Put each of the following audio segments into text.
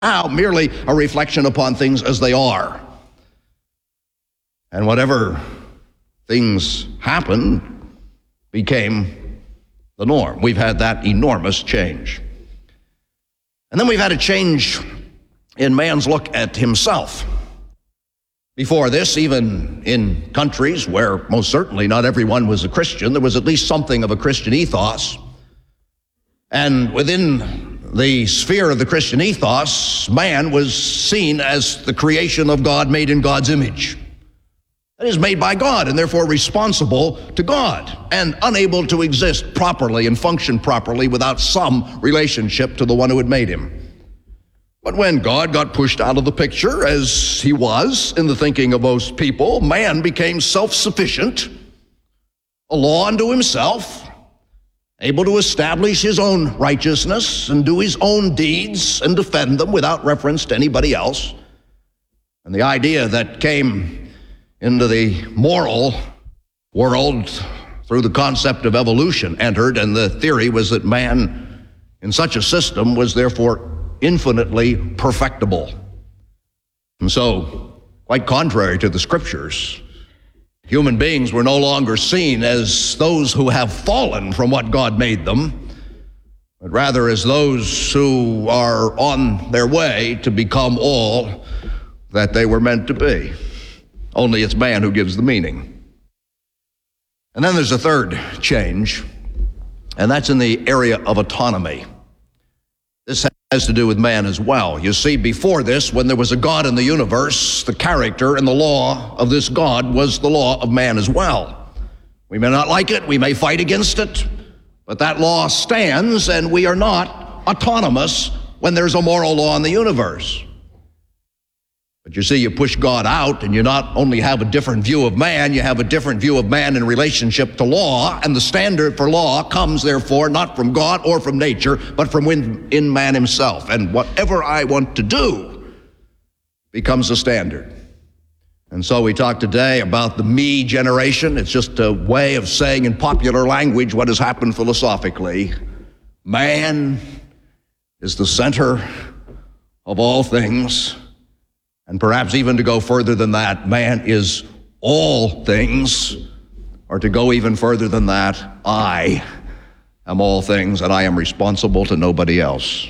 now merely a reflection upon things as they are. And whatever things happen became the norm. We've had that enormous change. And then we've had a change in man's look at himself. Before this, even in countries where most certainly not everyone was a Christian, there was at least something of a Christian ethos. And within the sphere of the Christian ethos, man was seen as the creation of God, made in God's image. That is, made by God and therefore responsible to God and unable to exist properly and function properly without some relationship to the one who had made him. But when God got pushed out of the picture, as he was in the thinking of most people, man became self-sufficient, a law unto himself, able to establish his own righteousness and do his own deeds and defend them without reference to anybody else. And the idea that came into the moral world through the concept of evolution entered, and the theory was that man in such a system was therefore infinitely perfectible. And so, quite contrary to the scriptures, human beings were no longer seen as those who have fallen from what God made them, but rather as those who are on their way to become all that they were meant to be. Only it's man who gives the meaning. And then there's a third change, and that's in the area of autonomy. This has to do with man as well. You see, before this, when there was a God in the universe, the character and the law of this God was the law of man as well. We may not like it, we may fight against it, but that law stands, and we are not autonomous when there's a moral law in the universe. But you see, you push God out, and you not only have a different view of man, you have a different view of man in relationship to law, and the standard for law comes, therefore, not from God or from nature, but from in man himself. And whatever I want to do becomes the standard. And so we talk today about the me generation. It's just a way of saying in popular language what has happened philosophically. Man is the center of all things. And perhaps even to go further than that, man is all things, or to go even further than that, I am all things, and I am responsible to nobody else.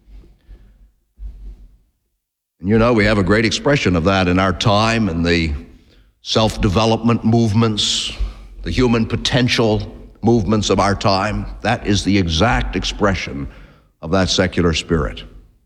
And you know, we have a great expression of that in our time, and the self-development movements, the human potential movements of our time. That is the exact expression of that secular spirit.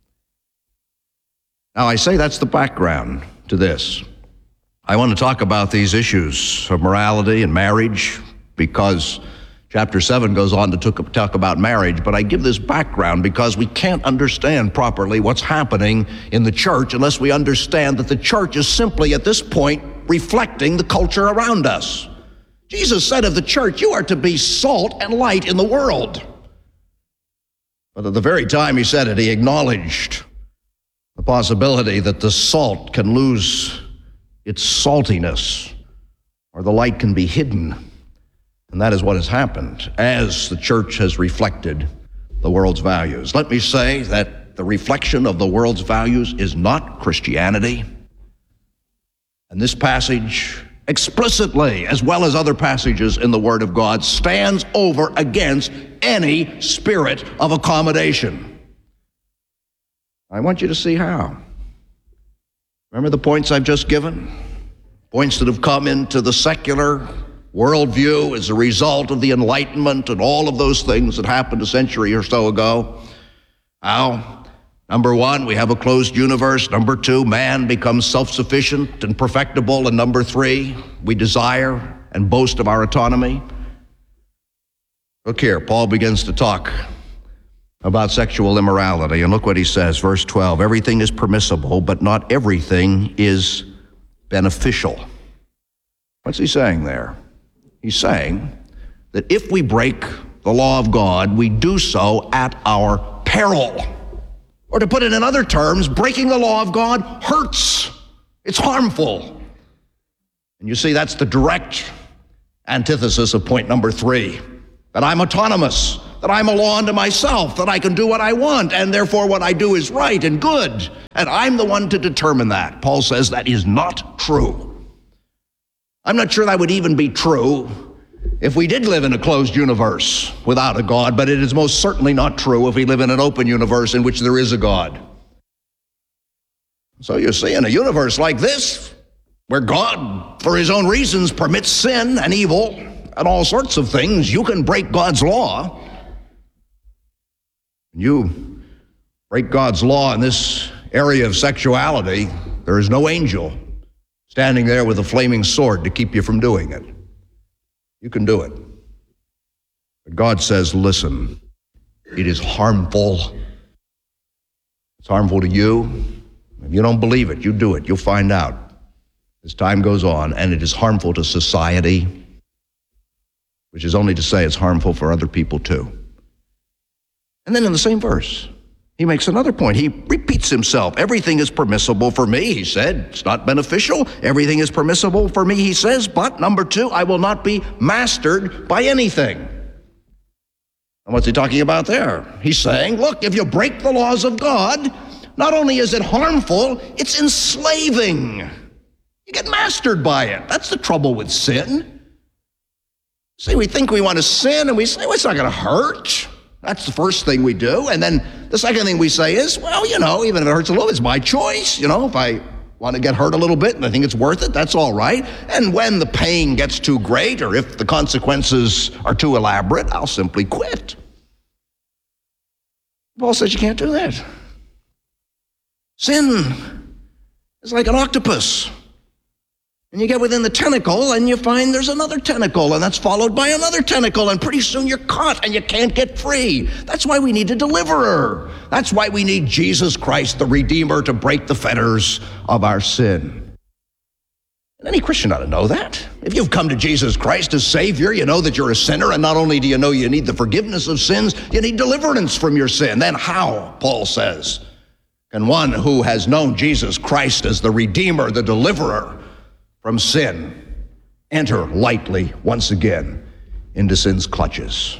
Now, I say that's the background to this. I want to talk about these issues of morality and marriage because chapter 7 goes on to talk about marriage, but I give this background because we can't understand properly what's happening in the church unless we understand that the church is simply at this point reflecting the culture around us. Jesus said of the church, you are to be salt and light in the world. But at the very time he said it, he acknowledged the possibility that the salt can lose its saltiness, or the light can be hidden. And that is what has happened as the church has reflected the world's values. Let me say that the reflection of the world's values is not Christianity. And this passage explicitly, as well as other passages in the Word of God, stands over against any spirit of accommodation. I want you to see how. Remember the points I've just given? Points that have come into the secular worldview as a result of the Enlightenment and all of those things that happened a century or so ago. How? Number one, we have a closed universe. Number two, man becomes self-sufficient and perfectible. And number three, we desire and boast of our autonomy. Look here, Paul begins to talk about sexual immorality, and look what he says, verse 12, everything is permissible, but not everything is beneficial. What's he saying there? He's saying that if we break the law of God, we do so at our peril. Or to put it in other terms, breaking the law of God hurts. It's harmful. And you see, that's the direct antithesis of point number 3, that I'm autonomous. that I'm a law unto myself, that I can do what I want, and therefore what I do is right and good, and I'm the one to determine that. Paul says that is not true. I'm not sure that would even be true if we did live in a closed universe without a God, but it is most certainly not true if we live in an open universe in which there is a God. So you see, in a universe like this, where God, for his own reasons, permits sin and evil and all sorts of things, you can break God's law. You break God's law in this area of sexuality, there is no angel standing there with a flaming sword to keep you from doing it. You can do it. But God says, listen, it is harmful. It's harmful to you. If you don't believe it, you do it. You'll find out as time goes on, and it is harmful to society, which is only to say it's harmful for other people too. And then in the same verse, he makes another point. He repeats himself. Everything is permissible for me, he said. It's not beneficial. Everything is permissible for me, he says. But number two, I will not be mastered by anything. And what's he talking about there? He's saying, look, if you break the laws of God, not only is it harmful, it's enslaving. You get mastered by it. That's the trouble with sin. See, we think we want to sin, and we say, well, it's not going to hurt. That's the first thing we do. And then the second thing we say is, well, even if it hurts a little, it's my choice. If I want to get hurt a little bit and I think it's worth it, that's all right. And when the pain gets too great, or if the consequences are too elaborate, I'll simply quit. Paul says you can't do that. Sin is like an octopus. And you get within the tentacle and you find there's another tentacle, and that's followed by another tentacle, and pretty soon you're caught and you can't get free. That's why we need a deliverer. That's why we need Jesus Christ, the Redeemer, to break the fetters of our sin. And any Christian ought to know that. If you've come to Jesus Christ as Savior, you know that you're a sinner, and not only do you know you need the forgiveness of sins, you need deliverance from your sin. Then how, Paul says, can one who has known Jesus Christ as the Redeemer, the Deliverer from sin, enter lightly once again into sin's clutches?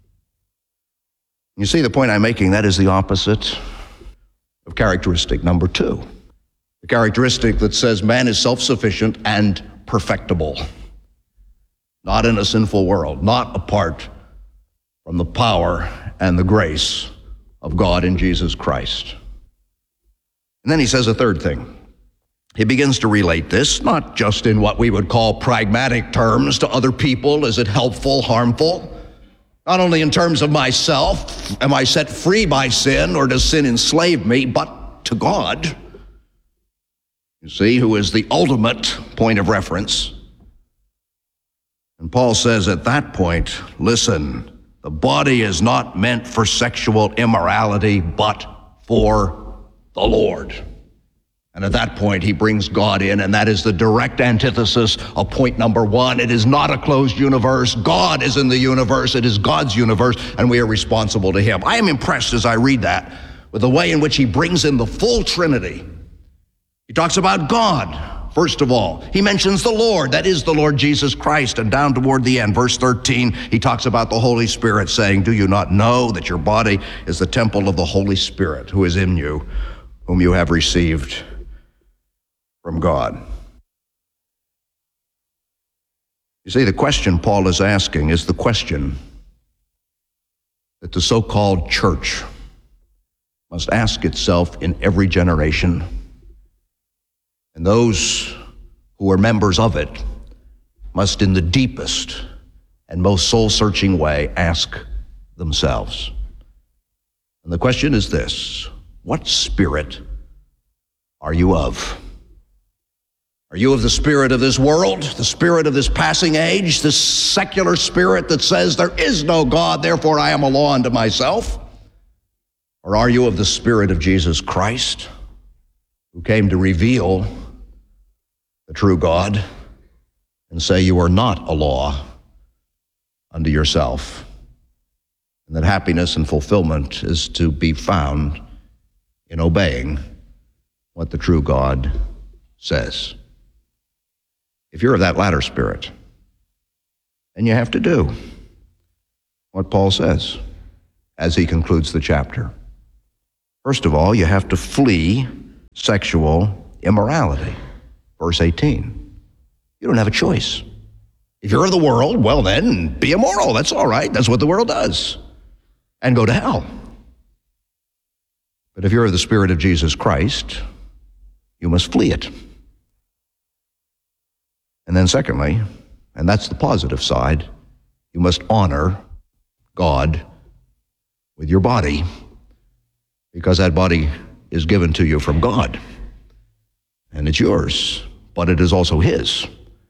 You see the point I'm making? That is the opposite of characteristic number two. The characteristic that says man is self-sufficient and perfectible, not in a sinful world, not apart from the power and the grace of God in Jesus Christ. And then he says a third thing. He begins to relate this, not just in what we would call pragmatic terms to other people. Is it helpful, harmful? Not only in terms of myself, am I set free by sin, or does sin enslave me, but to God, you see, who is the ultimate point of reference. And Paul says at that point, listen, the body is not meant for sexual immorality, but for the Lord. And at that point, he brings God in, and that is the direct antithesis of point number one. It is not a closed universe. God is in the universe. It is God's universe, and we are responsible to him. I am impressed as I read that with the way in which he brings in the full Trinity. He talks about God, first of all. He mentions the Lord, that is the Lord Jesus Christ, and down toward the end, verse 13, he talks about the Holy Spirit, saying, do you not know that your body is the temple of the Holy Spirit who is in you, whom you have received from God? You see, the question Paul is asking is the question that the so-called church must ask itself in every generation, and those who are members of it must, in the deepest and most soul-searching way, ask themselves. And the question is this: what spirit are you of? Are you of the spirit of this world, the spirit of this passing age, this secular spirit that says there is no God, therefore I am a law unto myself? Or are you of the spirit of Jesus Christ, who came to reveal the true God and say you are not a law unto yourself, and that happiness and fulfillment is to be found in obeying what the true God says? If you're of that latter spirit, then you have to do what Paul says. as he concludes the chapter. First of all, you have to flee sexual immorality. Verse 18. You don't have a choice. If you're of the world, well then, be immoral. That's all right. That's what the world does. And go to hell. But if you're of the Spirit of Jesus Christ, you must flee it. And then secondly, and that's the positive side, you must honor God with your body, because that body is given to you from God. And it's yours, but it is also his.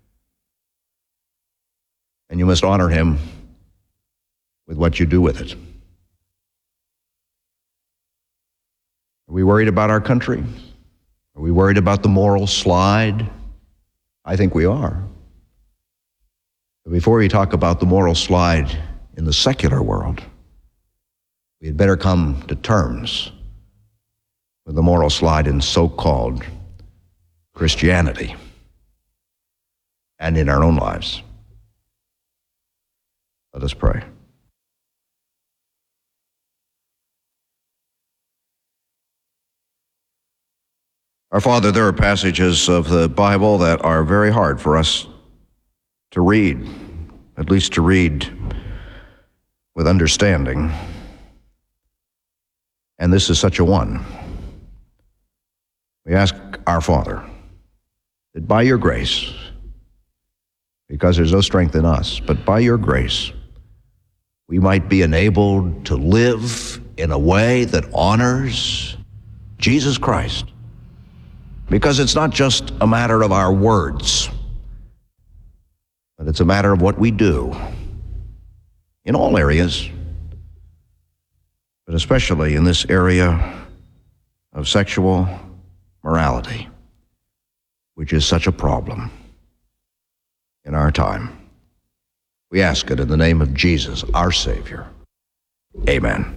And you must honor him with what you do with it. Are we worried about our country? Are we worried about the moral slide? I think we are. But before we talk about the moral slide in the secular world, we had better come to terms with the moral slide in so-called Christianity and in our own lives. Let us pray. Our Father, there are passages of the Bible that are very hard for us to read, at least to read with understanding. And this is such a one. We ask our Father that by your grace, because there's no strength in us, but by your grace, we might be enabled to live in a way that honors Jesus Christ. Because it's not just a matter of our words, but it's a matter of what we do in all areas, but especially in this area of sexual morality, which is such a problem in our time. We ask it in the name of Jesus, our Savior. Amen.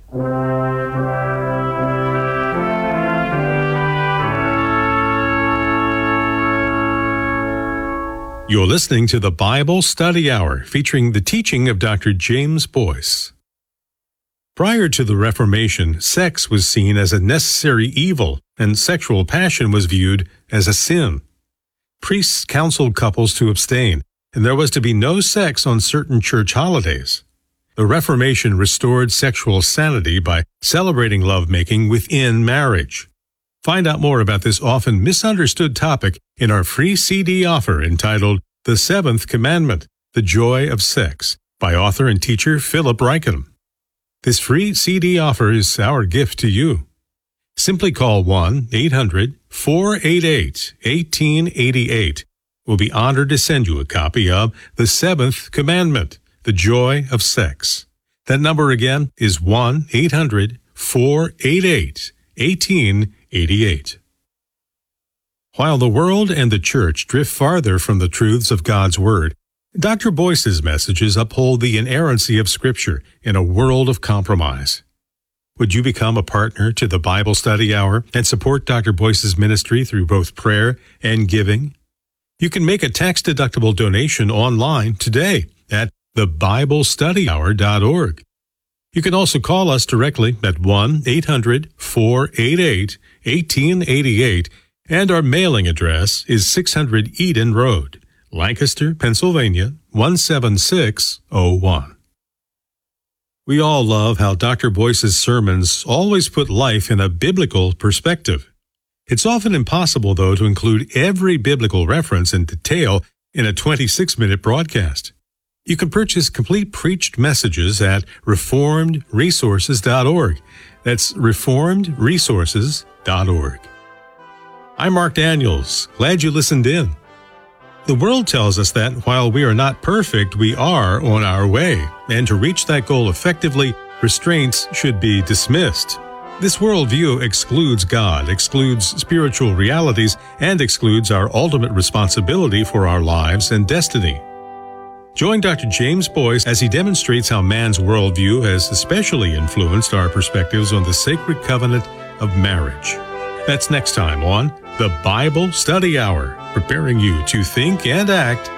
You're listening to the Bible Study Hour, featuring the teaching of Dr. James Boyce. Prior to the Reformation, sex was seen as a necessary evil, and sexual passion was viewed as a sin. Priests counseled couples to abstain, and there was to be no sex on certain church holidays. The Reformation restored sexual sanity by celebrating lovemaking within marriage. Find out more about this often misunderstood topic in our free CD offer entitled The Seventh Commandment, The Joy of Sex, by author and teacher Philip Ryken. This free CD offer is our gift to you. Simply call 1-800-488-1888. We'll be honored to send you a copy of The Seventh Commandment, The Joy of Sex. That number again is 1-800-488-1888. While the world and the church drift farther from the truths of God's Word, Dr. Boyce's messages uphold the inerrancy of Scripture in a world of compromise. Would you become a partner to the Bible Study Hour and support Dr. Boyce's ministry through both prayer and giving? You can make a tax-deductible donation online today at thebiblestudyhour.org. You can also call us directly at 1-800-488-1888, and our mailing address is 600 Eden Road, Lancaster, Pennsylvania, 17601. We all love how Dr. Boyce's sermons always put life in a biblical perspective. It's often impossible, though, to include every biblical reference in detail in a 26-minute broadcast. You can purchase complete preached messages at reformedresources.org. That's reformedresources.org. I'm Mark Daniels. Glad you listened in. The world tells us that while we are not perfect, we are on our way, and to reach that goal effectively, restraints should be dismissed. This worldview excludes God, excludes spiritual realities, and excludes our ultimate responsibility for our lives and destiny. Join Dr. James Boyce as he demonstrates how man's worldview has especially influenced our perspectives on the sacred covenant of marriage. That's next time on The Bible Study Hour, preparing you to think and act